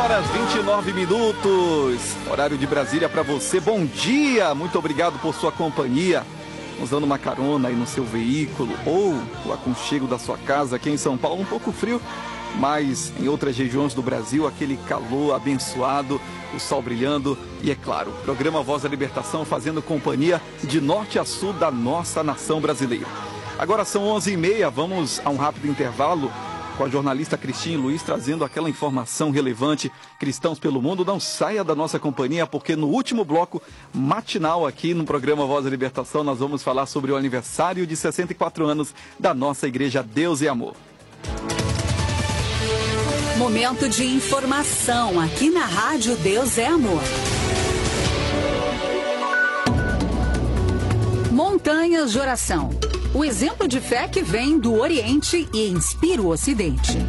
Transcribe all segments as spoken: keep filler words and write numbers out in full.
horas e vinte e nove minutos, horário de Brasília para você. Bom dia, muito obrigado por sua companhia, nos dando uma carona aí no seu veículo ou o aconchego da sua casa. Aqui em São Paulo um pouco frio, mas em outras regiões do Brasil aquele calor abençoado, o sol brilhando e, é claro, o programa Voz da Libertação fazendo companhia de norte a sul da nossa nação brasileira. Agora são onze e meia, vamos a um rápido intervalo com a jornalista Cristina Luiz trazendo aquela informação relevante. Cristãos pelo mundo, não saia da nossa companhia, porque no último bloco matinal aqui no programa Voz da Libertação nós vamos falar sobre o aniversário de sessenta e quatro anos da nossa igreja Deus e Amor. Momento de informação aqui na Rádio Deus é Amor. Montanhas de oração. O exemplo de fé que vem do Oriente e inspira o Ocidente.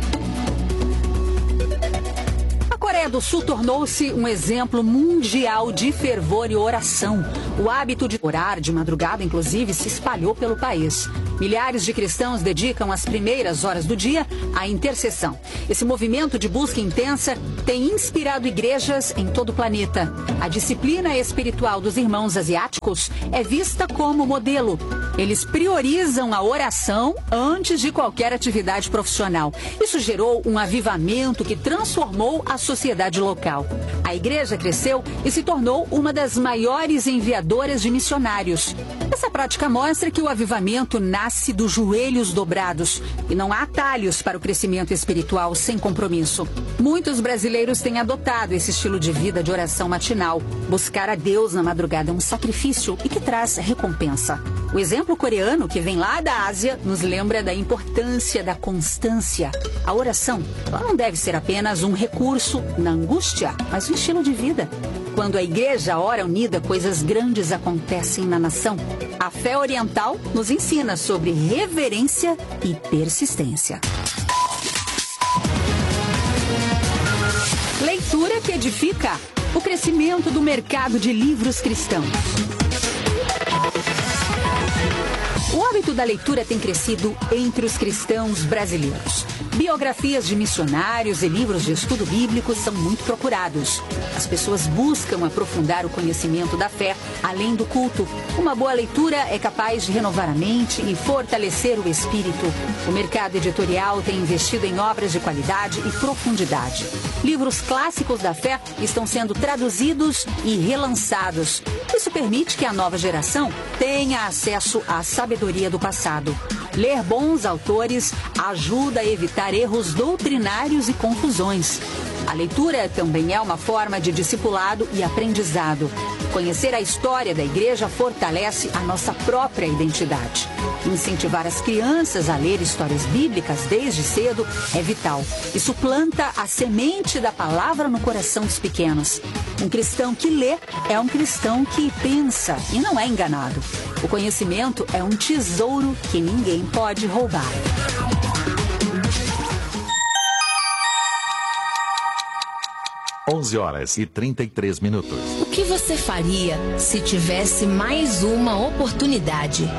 A Coreia do Sul tornou-se um exemplo mundial de fervor e oração. O hábito de orar de madrugada, inclusive, se espalhou pelo país. Milhares de cristãos dedicam as primeiras horas do dia à intercessão. Esse movimento de busca intensa tem inspirado igrejas em todo o planeta. A disciplina espiritual dos irmãos asiáticos é vista como modelo. Eles priorizam a oração antes de qualquer atividade profissional. Isso gerou um avivamento que transformou a sociedade local. A igreja cresceu e se tornou uma das maiores enviadoras de missionários. Essa prática mostra que o avivamento nasce dos joelhos dobrados e não há atalhos para o crescimento espiritual sem compromisso. Muitos brasileiros têm adotado esse estilo de vida de oração matinal. Buscar a Deus na madrugada é um sacrifício e que traz recompensa. O exemplo coreano, que vem lá da Ásia, nos lembra da importância da constância. A oração, ela não deve ser apenas um recurso na angústia, mas um estilo de vida. Quando a igreja ora unida, coisas grandes acontecem na nação. A fé oriental nos ensina sobre reverência e persistência. Leitura que edifica. O crescimento do mercado de livros cristãos. O hábito da leitura tem crescido entre os cristãos brasileiros. Biografias de missionários e livros de estudo bíblico são muito procurados. As pessoas buscam aprofundar o conhecimento da fé além do culto. Uma boa leitura é capaz de renovar a mente e fortalecer o espírito. O mercado editorial tem investido em obras de qualidade e profundidade. Livros clássicos da fé estão sendo traduzidos e relançados. Isso permite que a nova geração tenha acesso à sabedoria do passado. Ler bons autores ajuda a evitar erros doutrinários e confusões. A leitura também é uma forma de discipulado e aprendizado. Conhecer a história da igreja fortalece a nossa própria identidade. Incentivar as crianças a ler histórias bíblicas desde cedo é vital. Isso planta a semente da palavra no coração dos pequenos. Um cristão que lê é um cristão que pensa e não é enganado. O conhecimento é um tesouro que ninguém pode roubar. onze horas e trinta e três minutos. O que você faria se tivesse mais uma oportunidade?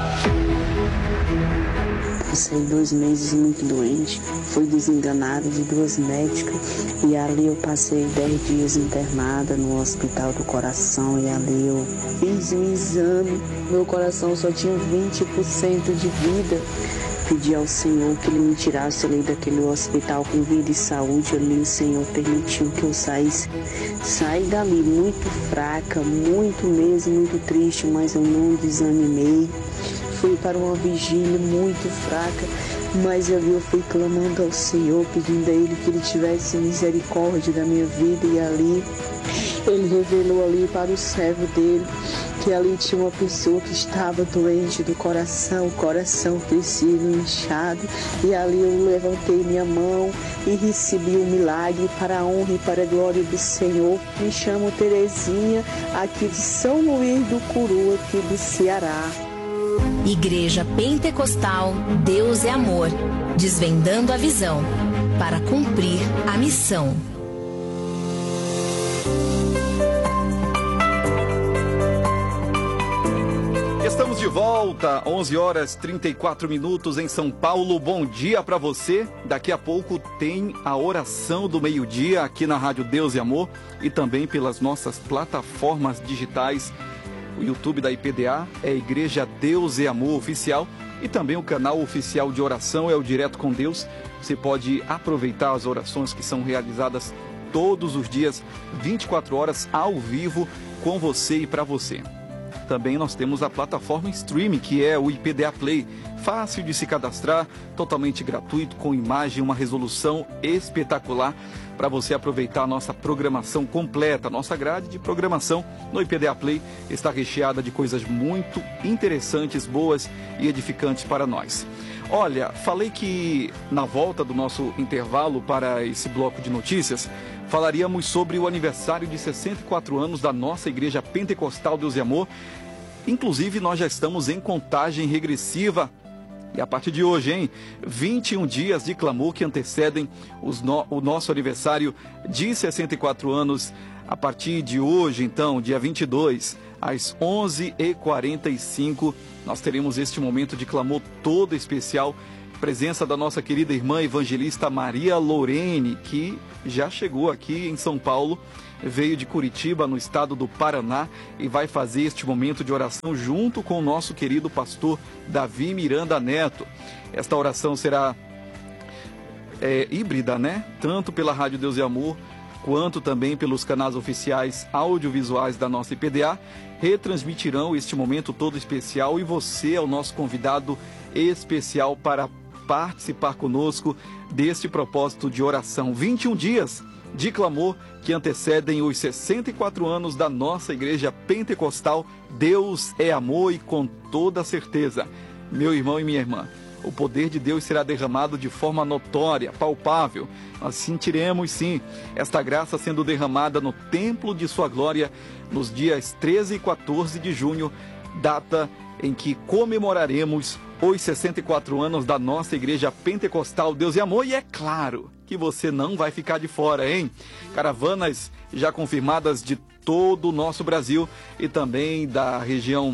Passei dois meses muito doente, fui desenganada de duas médicas e ali eu passei dez dias internada no Hospital do Coração e ali eu fiz um exame, meu coração só tinha vinte por cento de vida. Pedi ao Senhor que Ele me tirasse ali daquele hospital com vida e saúde. Ali o Senhor permitiu que eu saísse. Saí dali muito fraca, muito mesmo, muito triste, mas eu não desanimei. Fui para uma vigília muito fraca, mas ali eu fui clamando ao Senhor, pedindo a Ele que Ele tivesse misericórdia da minha vida. E ali Ele revelou ali para o servo dele que ali tinha uma pessoa que estava doente do coração, o coração crescido, inchado, e ali eu levantei minha mão e recebi o milagre para a honra e para a glória do Senhor. Me chamo Terezinha, aqui de São Luís do Curu, aqui do Ceará. Igreja Pentecostal Deus é Amor, desvendando a visão para cumprir a missão. Estamos de volta, onze horas e trinta e quatro minutos em São Paulo. Bom dia para você. Daqui a pouco tem a oração do meio-dia aqui na Rádio Deus e Amor e também pelas nossas plataformas digitais. O YouTube da I P D A é Igreja Deus e Amor Oficial e também o canal oficial de oração é o Direto com Deus. Você pode aproveitar as orações que são realizadas todos os dias, vinte e quatro horas ao vivo, com você e para você. Também nós temos a plataforma streaming, que é o I P D A Play. Fácil de se cadastrar, totalmente gratuito, com imagem, uma resolução espetacular para você aproveitar a nossa programação completa. A nossa grade de programação no I P D A Play está recheada de coisas muito interessantes, boas e edificantes para nós. Olha, falei que na volta do nosso intervalo para esse bloco de notícias, falaríamos sobre o aniversário de sessenta e quatro anos da nossa Igreja Pentecostal Deus e Amor. Inclusive, nós já estamos em contagem regressiva. E a partir de hoje, hein? vinte e um dias de clamor que antecedem os no... o nosso aniversário de sessenta e quatro anos. A partir de hoje, então, dia vinte e dois, às onze e quarenta e cinco, nós teremos este momento de clamor todo especial. Presença da nossa querida irmã evangelista Maria Lorene, que já chegou aqui em São Paulo, veio de Curitiba, no estado do Paraná, e vai fazer este momento de oração junto com o nosso querido pastor Davi Miranda Neto. Esta oração será é, híbrida, né? Tanto pela Rádio Deus e Amor, quanto também pelos canais oficiais audiovisuais da nossa I P D A, retransmitirão este momento todo especial e você é o nosso convidado especial para participar conosco deste propósito de oração. vinte e um dias de clamor que antecedem os sessenta e quatro anos da nossa Igreja Pentecostal. Deus é amor e com toda certeza, meu irmão e minha irmã, o poder de Deus será derramado de forma notória, palpável. Nós sentiremos, sim, esta graça sendo derramada no templo de sua glória nos dias treze e quatorze de junho, data em que comemoraremos os sessenta e quatro anos da nossa Igreja Pentecostal Deus e Amor. E é claro que você não vai ficar de fora, hein? Caravanas já confirmadas de todo o nosso Brasil e também da região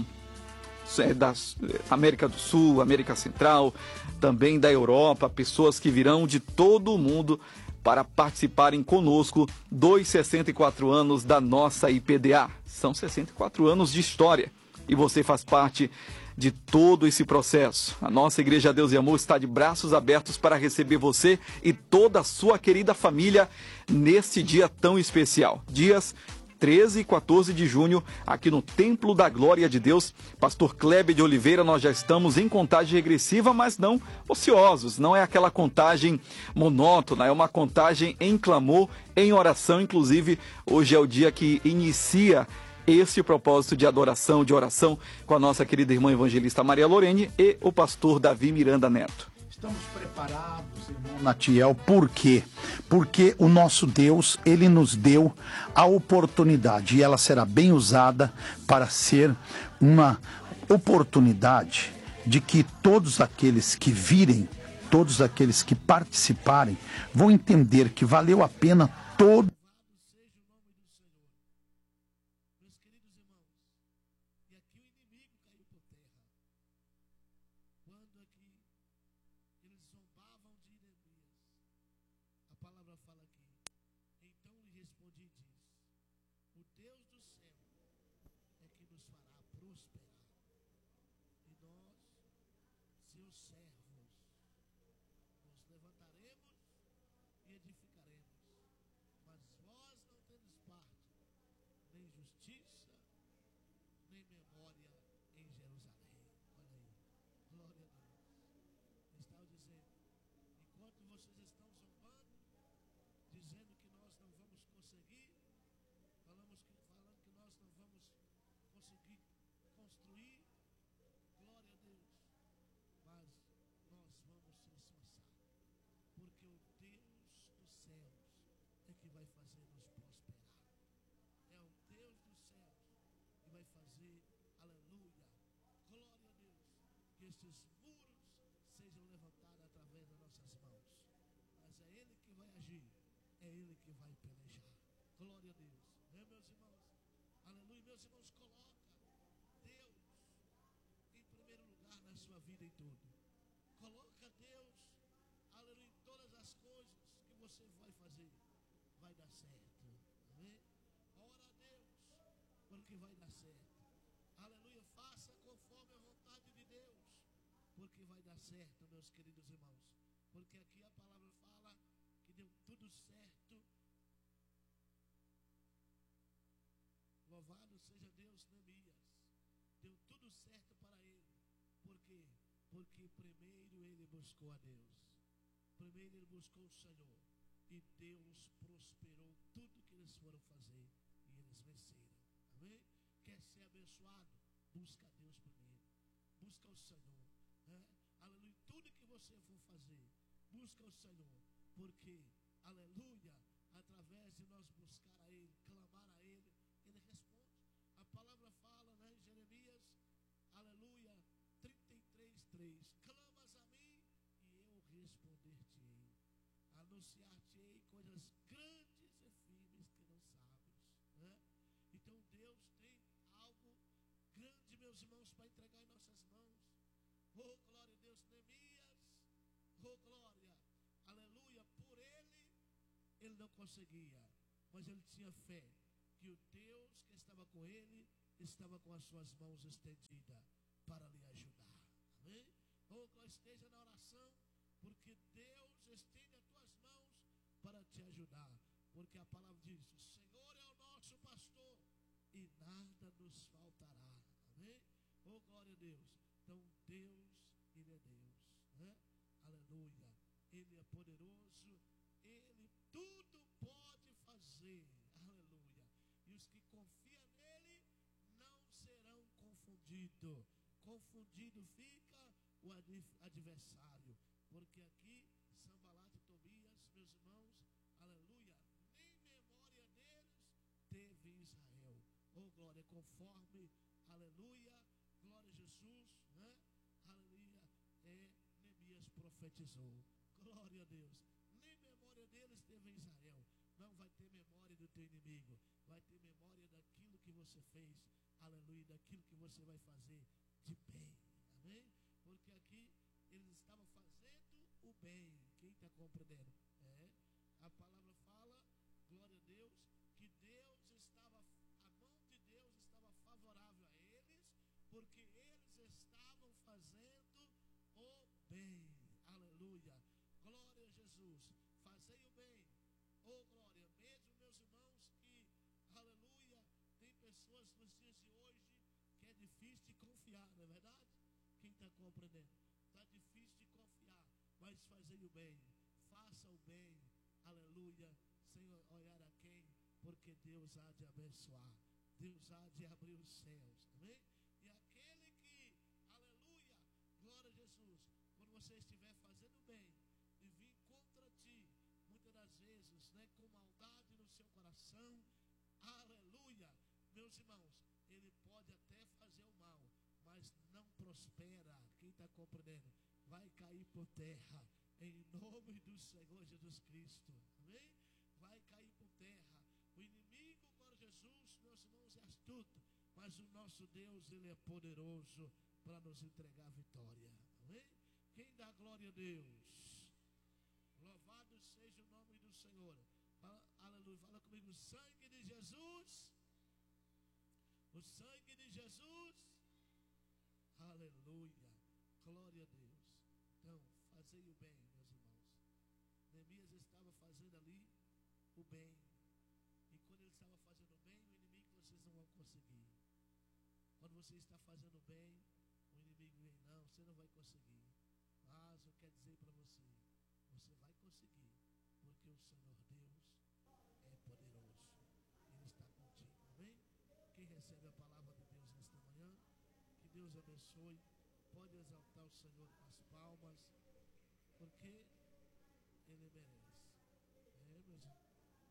da América do Sul, América Central, também da Europa, pessoas que virão de todo o mundo para participarem conosco dos sessenta e quatro anos da nossa I P D A. São sessenta e quatro anos de história e você faz parte de todo esse processo. A nossa Igreja Deus e Amor está de braços abertos para receber você e toda a sua querida família neste dia tão especial. Dias treze e quatorze de junho, aqui no Templo da Glória de Deus. Pastor Kleber de Oliveira, nós já estamos em contagem regressiva, mas não ociosos. Não é aquela contagem monótona, é uma contagem em clamor, em oração. Inclusive, hoje é o dia que inicia esse propósito de adoração, de oração, com a nossa querida irmã evangelista Maria Lorene e o pastor Davi Miranda Neto. Estamos preparados, irmão Natiel, por quê? Porque o nosso Deus, ele nos deu a oportunidade e ela será bem usada para ser uma oportunidade de que todos aqueles que virem, todos aqueles que participarem, vão entender que valeu a pena todo. tudo. Coloca Deus, aleluia, em todas as coisas que você vai fazer. Vai dar certo. Amém? Ora a Deus, porque vai dar certo. Aleluia, faça conforme a vontade de Deus, porque vai dar certo, meus queridos irmãos. Porque aqui a palavra fala que deu tudo certo. Louvado seja Deus, Neemias. Deu tudo certo para ele. Por quê? Porque primeiro ele buscou a Deus. Primeiro ele buscou o Senhor. E Deus prosperou tudo que eles foram fazer. E eles venceram. Amém? Quer ser abençoado? Busca a Deus primeiro. Busca o Senhor. É? Aleluia. Tudo que você for fazer, busca o Senhor. Porque, aleluia, através de nós buscar a Ele, clamar a Ele, Ele responde. A palavra fala, né, em Jeremias, aleluia, trinta e três, três. Clamas a mim e eu responder-te-ei. Anunciar-te-ei coisas grandes e firmes que não sabes. Né? Então Deus tem algo grande, meus irmãos, para entregar em nossas mãos. Oh, glória a Deus. Neemias, oh, glória, aleluia. Por ele, ele não conseguia, mas ele tinha fé que o Deus que estava com ele estava com as suas mãos estendidas para lhe ajudar. Amém? Oh, glória, esteja na oração, porque Deus estende as tuas mãos para te ajudar. Porque a palavra diz: o Senhor é o nosso pastor e nada nos faltará. Amém? Oh, glória a Deus. Então Deus, Ele é Deus, né? Aleluia. Ele é poderoso, Ele tudo pode fazer. Aleluia. E os que confiam nele não serão confundidos. Confundido fica o adversário. Porque aqui, Sanbalat e Tobias, meus irmãos, aleluia, nem memória deles teve Israel. Oh, glória, conforme, aleluia, glória a Jesus, né? Aleluia, é, Neemias profetizou. Glória a Deus. Nem memória deles teve Israel. Não vai ter memória do teu inimigo. Vai ter memória daquilo que você fez. Aleluia, daquilo que você vai fazer de bem. Amém? Porque aqui eles estavam fazendo o bem. Quem está compreendendo? É. A palavra fala, glória a Deus, que Deus estava, a mão de Deus estava favorável a eles, porque eles estavam fazendo o bem. Aleluia. Glória a Jesus. Fazei o bem. Oh, glória. Mesmo, meus irmãos, que, aleluia, tem pessoas nos dias de hoje que é difícil de confiar, não é verdade? Quem está compreendendo? Está difícil de confiar, mas fazei o bem. Faça o bem. Aleluia. Sem olhar a quem, porque Deus há de abençoar. Deus há de abrir os céus. Amém? E aquele que, aleluia, glória a Jesus, quando você estiver fazendo bem e vir contra ti, muitas das vezes, né, com maldade no seu coração, aleluia, meus irmãos, ele pode até fazer o mal, mas não prospera. Quem está compreendendo? Vai cair por terra, em nome do Senhor Jesus Cristo. Amém? Vai cair por terra. O inimigo, glória a Jesus, meus irmãos, é astuto, mas o nosso Deus, Ele é poderoso para nos entregar a vitória. Amém? Quem dá glória a Deus? Louvado seja o nome do Senhor. Fala, aleluia, fala comigo. O sangue de Jesus. O sangue de Jesus. Aleluia. Glória a Deus. Então, fazei o bem, meus irmãos. Neemias estava fazendo ali o bem. E quando ele estava fazendo o bem, o inimigo vocês não vão conseguir. Quando você está fazendo o bem, o inimigo vem, não, você não vai conseguir. Mas eu quero dizer para você, você vai conseguir, porque o Senhor Deus é poderoso. Ele está contigo, amém? Quem recebe a palavra de Deus nesta manhã, que Deus abençoe. Pode exaltar o Senhor com as palmas, porque Ele merece. É, meus irmãos.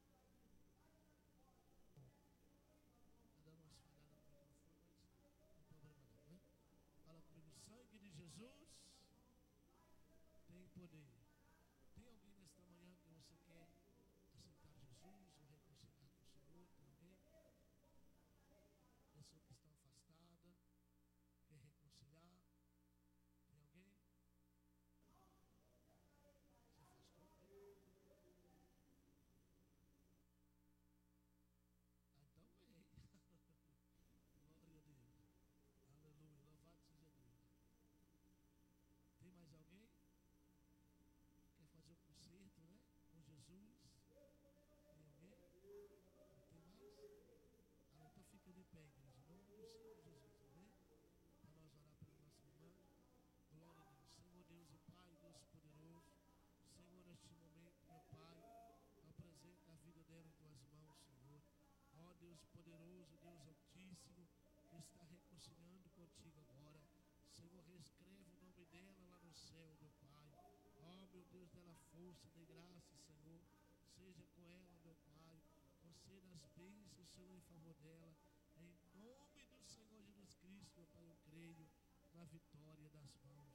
Está dando umas falhadas no microfone, mas não tem problema não, né? Fala comigo. O sangue de Jesus tem poder. Tem alguém nesta manhã que você quer aceitar Jesus ou reconciliar com o Senhor? Tem alguém? Pessoa que está afastada, quer reconciliar? Tem alguém? do Senhor Jesus, amém? Para nós orar pela nossa irmã. Glória a Deus. Senhor Deus e Pai, Deus poderoso. Senhor, neste momento, meu Pai, apresenta a vida dela em tuas mãos, Senhor. Ó Deus poderoso, Deus altíssimo, que está reconciliando contigo agora. Senhor, reescreve o nome dela lá no céu, meu Pai. Ó meu Deus, dela força, dê graça, Senhor. Seja com ela, meu Pai. Conceda as bênçãos, Senhor, em favor dela. Em nome do Senhor Jesus Cristo, meu Pai, eu creio na vitória das mãos.